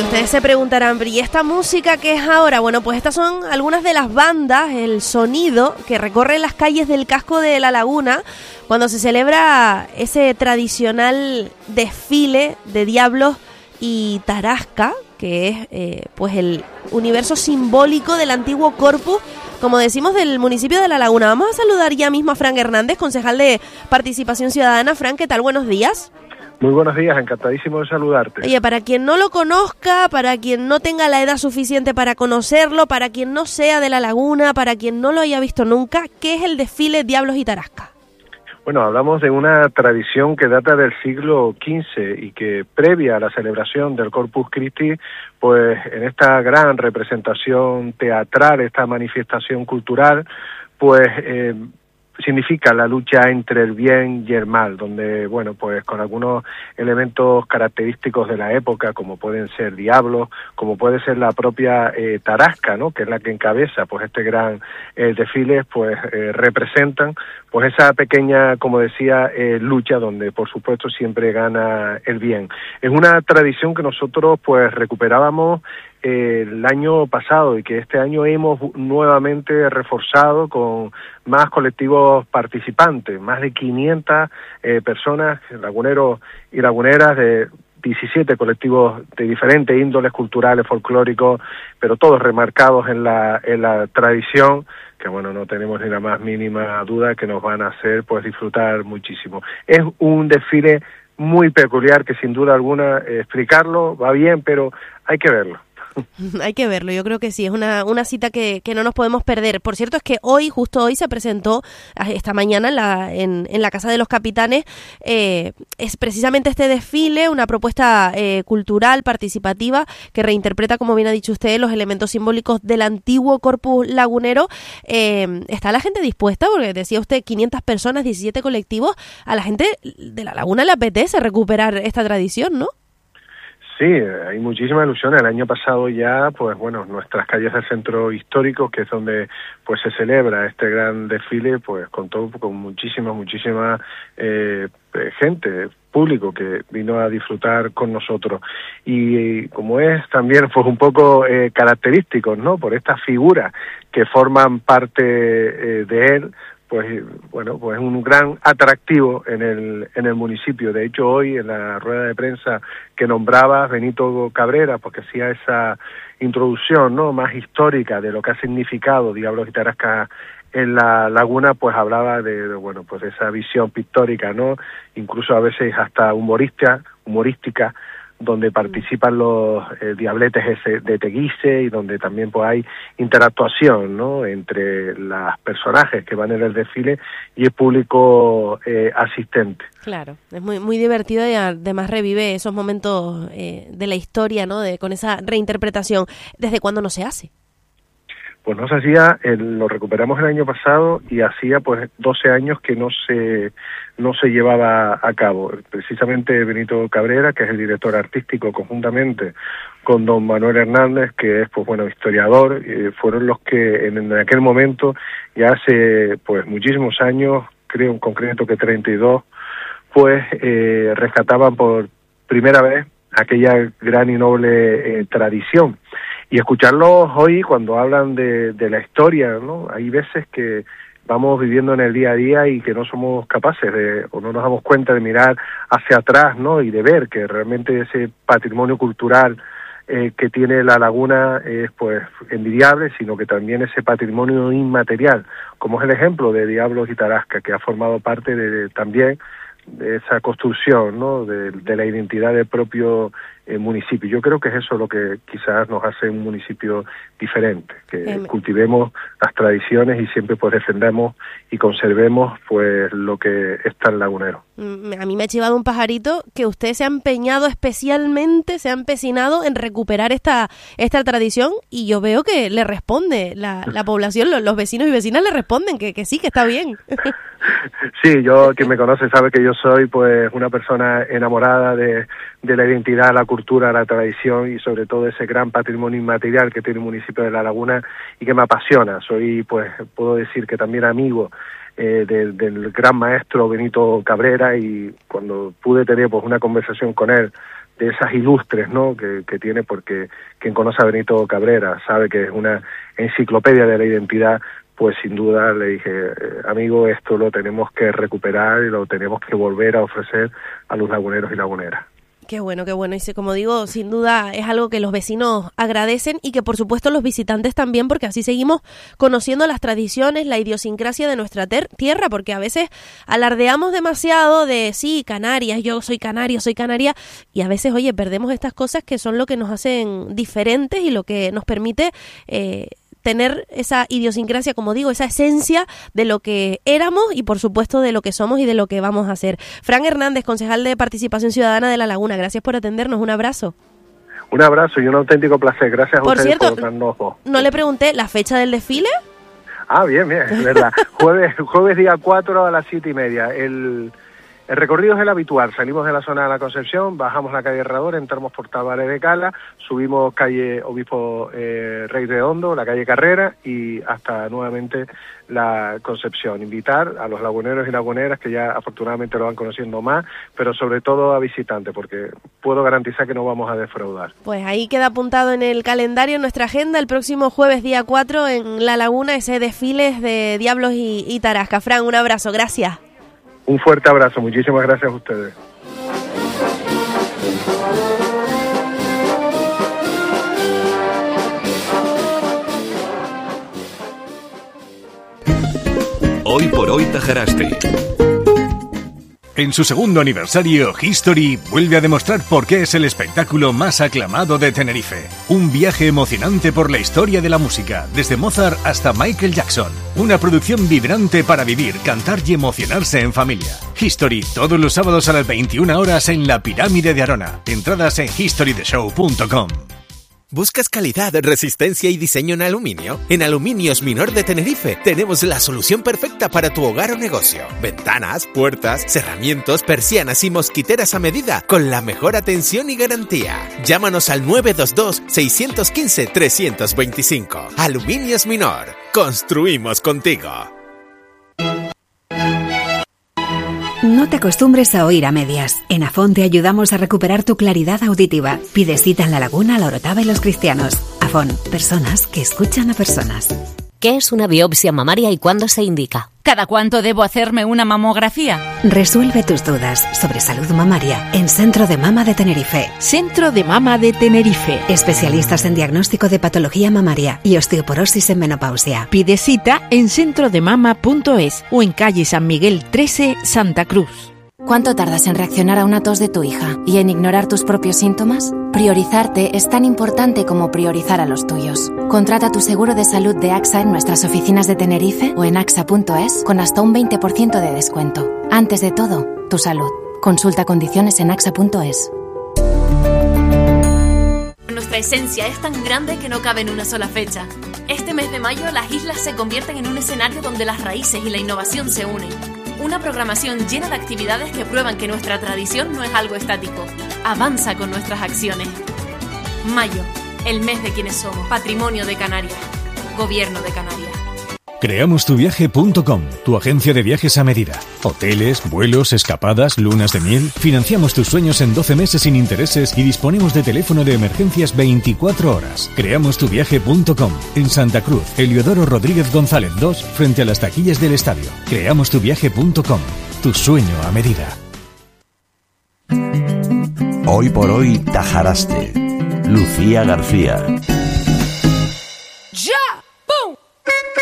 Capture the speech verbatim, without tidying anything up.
ustedes se preguntarán, ¿y esta música qué es ahora? Bueno, pues estas son algunas de las bandas, el sonido que recorre las calles del casco de La Laguna cuando se celebra ese tradicional desfile de diablos y tarasca, que es eh, pues el universo simbólico del antiguo Corpus, como decimos, del municipio de La Laguna. Vamos a saludar ya mismo a Fran Hernández, concejal de Participación Ciudadana. Fran, ¿qué tal? Buenos días. Muy buenos días, encantadísimo de saludarte. Oye, para quien no lo conozca, para quien no tenga la edad suficiente para conocerlo, para quien no sea de La Laguna, para quien no lo haya visto nunca, ¿qué es el desfile Diablos y Tarasca? Bueno, hablamos de una tradición que data del siglo quince y que previa a la celebración del Corpus Christi, pues en esta gran representación teatral, esta manifestación cultural, pues eh, significa la lucha entre el bien y el mal, donde, bueno, pues con algunos elementos característicos de la época, como pueden ser diablos, como puede ser la propia eh, tarasca, ¿no?, que es la que encabeza pues este gran eh, desfile, pues eh, representan pues esa pequeña, como decía, eh, lucha donde por supuesto siempre gana el bien. Es una tradición que nosotros pues recuperábamos eh, el año pasado y que este año hemos nuevamente reforzado con más colectivos participantes, más de quinientas eh, personas, laguneros y laguneras de diecisiete colectivos de diferentes índoles culturales, folclóricos, pero todos remarcados en la en la tradición, que bueno, no tenemos ni la más mínima duda que nos van a hacer pues disfrutar muchísimo. Es un desfile muy peculiar que sin duda alguna eh, explicarlo va bien, pero hay que verlo. Hay que verlo, yo creo que sí, es una, una cita que, que no nos podemos perder. Por cierto, es que hoy, justo hoy, se presentó, esta mañana en la, en, en la Casa de los Capitanes, eh, es precisamente este desfile, una propuesta eh, cultural, participativa, que reinterpreta, como bien ha dicho usted, los elementos simbólicos del antiguo Corpus lagunero. Eh, ¿Está la gente dispuesta? Porque decía usted, quinientas personas, diecisiete colectivos, a la gente de La Laguna le apetece recuperar esta tradición, ¿no? Sí, hay muchísima ilusión. El año pasado ya, pues bueno, nuestras calles del centro histórico, que es donde pues se celebra este gran desfile, pues contó con muchísima, muchísima eh, gente, público que vino a disfrutar con nosotros. Y como es también pues un poco eh, característico, ¿no?, por estas figuras que forman parte eh, de él, pues bueno, pues un gran atractivo en el en el municipio. De hecho, hoy en la rueda de prensa que nombraba Benito Cabrera, porque hacía esa introducción, ¿no?, más histórica de lo que ha significado Diablos y Tarasca en La Laguna, pues hablaba de, de bueno, pues de esa visión pictórica, ¿no?, incluso a veces hasta humorística, humorística, donde participan los eh, diabletes ese de Teguise y donde también pues hay interactuación, ¿no?, entre los personajes que van en el desfile y el público eh, asistente. Claro, es muy muy divertido y además revive esos momentos eh, de la historia, ¿no?, de con esa reinterpretación. ¿Desde cuándo no se hace? Pues no se hacía, el, lo recuperamos el año pasado y hacía pues doce años que no se no se llevaba a cabo. Precisamente Benito Cabrera, que es el director artístico, conjuntamente con don Manuel Hernández, que es pues bueno historiador, eh, fueron los que en, en aquel momento, ya hace pues muchísimos años, creo en concreto que treinta y dos, pues eh, rescataban por primera vez aquella gran y noble eh, tradición. Y escucharlos hoy cuando hablan de, de la historia, ¿no?, hay veces que vamos viviendo en el día a día y que no somos capaces de, o no nos damos cuenta de mirar hacia atrás, ¿no?, y de ver que realmente ese patrimonio cultural eh, que tiene La Laguna es pues envidiable, sino que también ese patrimonio inmaterial, como es el ejemplo de Diablos y Tarasca, que ha formado parte de, de también de esa construcción, ¿no?, de, de la identidad del propio eh, municipio. Yo creo que es eso lo que quizás nos hace un municipio diferente, que eh, cultivemos las tradiciones y siempre pues defendamos y conservemos pues lo que es tan lagunero. A mí me ha chivado un pajarito que usted se ha empeñado especialmente, se ha empecinado en recuperar esta esta tradición y yo veo que le responde la, la población, los, los vecinos y vecinas le responden que, que sí, que está bien. Sí, yo, quien me conoce sabe que yo soy pues una persona enamorada de, de la identidad, la cultura, la tradición y sobre todo ese gran patrimonio inmaterial que tiene el municipio de La Laguna y que me apasiona. Soy, pues, puedo decir que también amigo eh, del, del gran maestro Benito Cabrera y cuando pude tener pues una conversación con él de esas ilustres, ¿no?, que, que tiene, porque quien conoce a Benito Cabrera sabe que es una enciclopedia de la identidad. Pues sin duda le dije, amigo, esto lo tenemos que recuperar y lo tenemos que volver a ofrecer a los laguneros y laguneras. Qué bueno, qué bueno. Y como digo, sin duda es algo que los vecinos agradecen y que por supuesto los visitantes también, porque así seguimos conociendo las tradiciones, la idiosincrasia de nuestra ter- tierra, porque a veces alardeamos demasiado de, sí, Canarias, yo soy canario, soy canaria, y a veces, oye, perdemos estas cosas que son lo que nos hacen diferentes y lo que nos permite eh, tener esa idiosincrasia, como digo, esa esencia de lo que éramos y por supuesto de lo que somos y de lo que vamos a hacer. Fran Hernández, concejal de Participación Ciudadana de La Laguna, gracias por atendernos, un abrazo. Un abrazo y un auténtico placer, gracias a por ustedes cierto, por darnos voz. No le pregunté, ¿la fecha del desfile? Ah, bien, bien, es verdad. jueves, jueves día cuatro a las siete y media. El... El recorrido es el habitual, salimos de la zona de la Concepción, bajamos la calle Herrador, entramos por Tabares de Cala, subimos calle Obispo eh, Rey Redondo, la calle Carrera y hasta nuevamente la Concepción. Invitar a los laguneros y laguneras que ya afortunadamente lo van conociendo más, pero sobre todo a visitantes, porque puedo garantizar que no vamos a defraudar. Pues ahí queda apuntado en el calendario, en nuestra agenda, el próximo jueves día cuatro en La Laguna, ese desfile de Diablos y, y Tarasca. Fran, un abrazo, gracias. Un fuerte abrazo, muchísimas gracias a ustedes. Hoy por hoy Tajaraste. En su segundo aniversario, History vuelve a demostrar por qué es el espectáculo más aclamado de Tenerife. Un viaje emocionante por la historia de la música, desde Mozart hasta Michael Jackson. Una producción vibrante para vivir, cantar y emocionarse en familia. History, todos los sábados a las veintiuna horas en la Pirámide de Arona. Entradas en history the show punto com. ¿Buscas calidad, resistencia y diseño en aluminio? En Aluminios Minor de Tenerife tenemos la solución perfecta para tu hogar o negocio. Ventanas, puertas, cerramientos, persianas y mosquiteras a medida con la mejor atención y garantía. Llámanos al nueve dos dos, seis uno cinco, tres dos cinco. Aluminios Minor. Construimos contigo. No te acostumbres a oír a medias. En Afón te ayudamos a recuperar tu claridad auditiva. Pide cita en La Laguna, La Orotava y Los Cristianos. Afón, personas que escuchan a personas. ¿Qué es una biopsia mamaria y cuándo se indica? ¿Cada cuánto debo hacerme una mamografía? Resuelve tus dudas sobre salud mamaria en Centro de Mama de Tenerife. Centro de Mama de Tenerife. Especialistas en diagnóstico de patología mamaria y osteoporosis en menopausia. Pide cita en centro de mama punto es o en calle San Miguel trece, Santa Cruz. ¿Cuánto tardas en reaccionar a una tos de tu hija y en ignorar tus propios síntomas? Priorizarte es tan importante como priorizar a los tuyos. Contrata tu seguro de salud de AXA en nuestras oficinas de Tenerife o en axa punto es con hasta un veinte por ciento de descuento. Antes de todo, tu salud. Consulta condiciones en axa punto es. Nuestra esencia es tan grande que no cabe en una sola fecha. Este mes de mayo, las islas se convierten en un escenario donde las raíces y la innovación se unen. Una programación llena de actividades que prueban que nuestra tradición no es algo estático. Avanza con nuestras acciones. Mayo, el mes de quienes somos. Patrimonio de Canarias. Gobierno de Canarias. creamos tu viaje punto com, tu agencia de viajes a medida. Hoteles, vuelos, escapadas, lunas de miel. Financiamos tus sueños en doce meses sin intereses y disponemos de teléfono de emergencias veinticuatro horas. creamos tu viaje punto com, en Santa Cruz, Eliodoro Rodríguez González dos, frente a las taquillas del estadio. creamos tu viaje punto com, tu sueño a medida. Hoy por hoy Tajaraste. Lucía García. ¡Ya! ¡Pum!